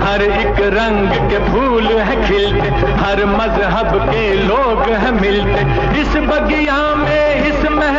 हर एक रंग के फूल है खिलते, हर मजहब के लोग हैं मिलते। इस बगिया में, इस महल